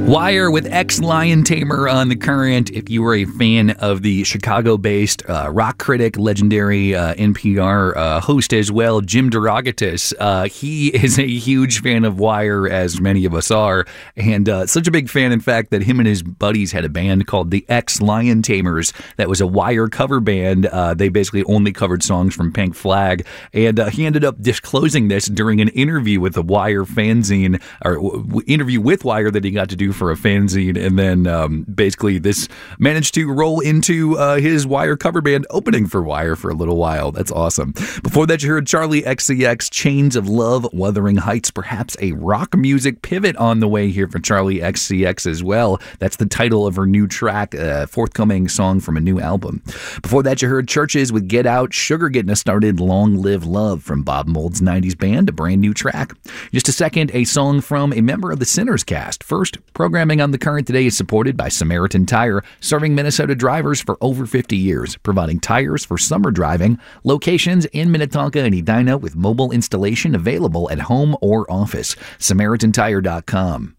Wire with Ex-Lion Tamer on The Current. If you were a fan of the Chicago-based rock critic, legendary NPR host as well, Jim DeRogatis, he is a huge fan of Wire, as many of us are, and such a big fan, in fact, that him and his buddies had a band called the Ex-Lion Tamers that was a Wire cover band. They basically only covered songs from Pink Flag, and he ended up disclosing this during an interview with the Wire fanzine, or interview with Wire that he got to do for a fanzine, and then basically this managed to roll into his Wire cover band opening for Wire for a little while. That's awesome. Before that, you heard Charlie XCX, Chains of Love, Wuthering Heights, perhaps a rock music pivot on the way here for Charlie XCX as well. That's the title of her new track, forthcoming song from a new album. Before that, you heard Churches with Get Out, Sugar Getting Us Started, Long Live Love from Bob Mould's 90s band, a brand new track. Just a second, a song from a member of the Sinners cast. First, programming on The Current today is supported by Samaritan Tire, serving Minnesota drivers for over 50 years, providing tires for summer driving. Locations in Minnetonka and Edina with mobile installation available at home or office. SamaritanTire.com.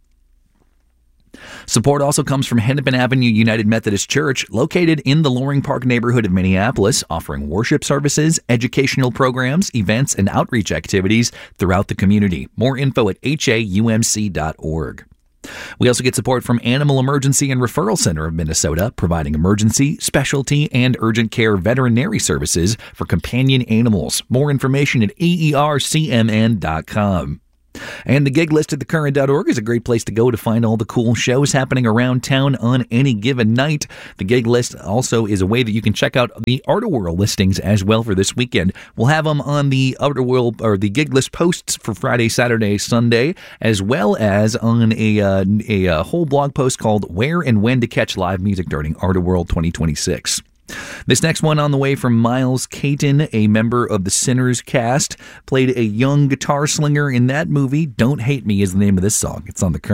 Support also comes from Hennepin Avenue United Methodist Church, located in the Loring Park neighborhood of Minneapolis, offering worship services, educational programs, events, and outreach activities throughout the community. More info at haumc.org. We also get support from Animal Emergency and Referral Center of Minnesota, providing emergency, specialty, and urgent care veterinary services for companion animals. More information at aercmn.com. And the gig list at thecurrent.org is a great place to go to find all the cool shows happening around town on any given night. The gig list also is a way that you can check out the Art World listings as well for this weekend. We'll have them on the Art World, or the gig list posts for Friday, Saturday, Sunday, as well as on a whole blog post called Where and When to Catch Live Music During Art World 2026. This next one on the way from Miles Caton, a member of the Sinners cast, played a young guitar slinger in that movie. Don't Hate Me is the name of this song. It's on The Current.